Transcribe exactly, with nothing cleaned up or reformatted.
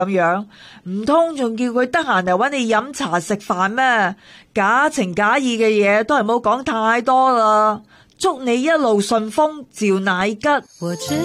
咁樣，唔通仲叫佢得閒嚟搵你飲茶食飯咩？假情假意嘅嘢都係冇講太多啦。祝你一路順風，趙乃吉。